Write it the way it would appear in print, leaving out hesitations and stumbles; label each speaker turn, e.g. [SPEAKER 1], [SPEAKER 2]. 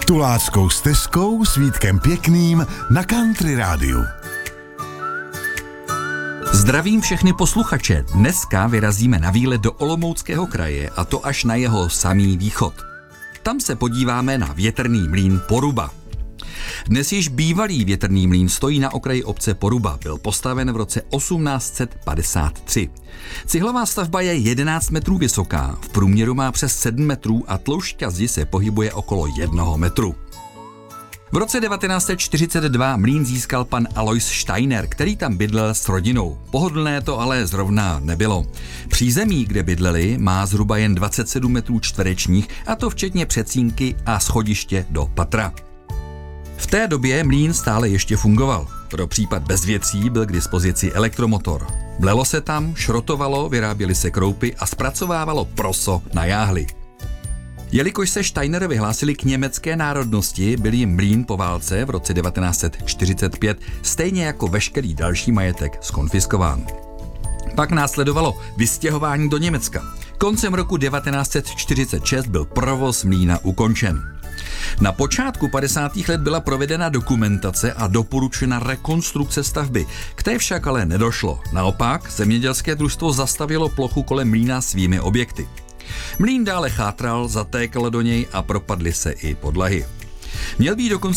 [SPEAKER 1] Tuláckou stezkou s Vítkem Pěkným na Country Rádiu.
[SPEAKER 2] Zdravím všechny posluchače. Dneska vyrazíme na výlet do Olomouckého kraje, a to až na jeho samý východ. Tam se podíváme na větrný mlýn Poruba. Dnes již bývalý větrný mlýn stojí na okraji obce Poruba. Byl postaven v roce 1853. Cihlová stavba je 11 metrů vysoká, v průměru má přes 7 metrů a tloušťka zdi se pohybuje okolo 1 metru. V roce 1942 mlýn získal pan Alois Steiner, který tam bydlel s rodinou. Pohodlné to ale zrovna nebylo. Přízemí, kde bydleli, má zhruba jen 27 metrů čtverečních, a to včetně předsínky a schodiště do patra. V té době mlýn stále ještě fungoval. Pro případ bezvětří byl k dispozici elektromotor. Mlelo se tam, šrotovalo, vyráběly se kroupy a zpracovávalo proso na jáhly. Jelikož se Steinery vyhlásili k německé národnosti, byl jim mlýn po válce v roce 1945 stejně jako veškerý další majetek zkonfiskován. Pak následovalo vystěhování do Německa. Koncem roku 1946 byl provoz mlýna ukončen. Na počátku 50. let byla provedena dokumentace a doporučena rekonstrukce stavby, k té však ale nedošlo. Naopak, zemědělské družstvo zastavilo plochu kolem mlýna svými objekty. Mlýn dále chátral, zatékal do něj a propadly se i podlahy. Měl být dokonce